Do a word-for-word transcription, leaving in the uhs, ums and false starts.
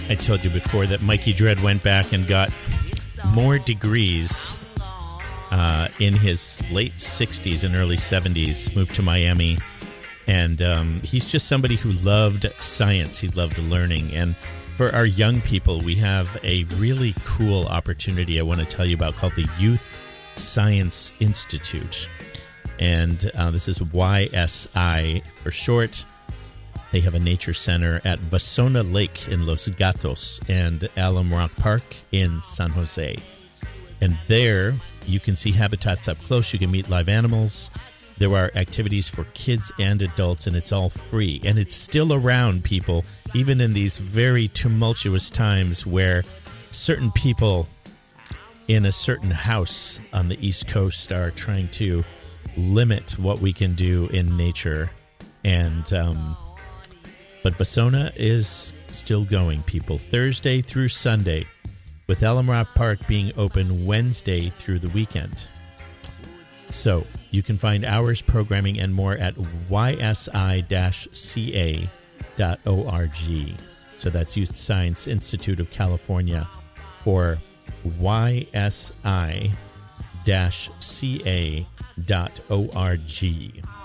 I told you before that Mikey Dread went back and got more degrees uh, in his late sixties and early seventies, moved to Miami, and um, he's just somebody who loved science. He loved learning. And for our young people, we have a really cool opportunity I want to tell you about called the Youth Science Institute. And uh, this is Y S I for short. They have a nature center at Vasona Lake in Los Gatos and Alum Rock Park in San Jose. And there, you can see habitats up close. You can meet live animals. There are activities for kids and adults, and it's all free. And it's still around, people, even in these very tumultuous times where certain people in a certain house on the East Coast are trying to limit what we can do in nature. And, um... But Vasona is still going, people, Thursday through Sunday, with Alum Rock Park being open Wednesday through the weekend. So you can find hours, programming, and more at y s i dash c a dot org. So that's Youth Science Institute of California, or y s i dash c a dot org.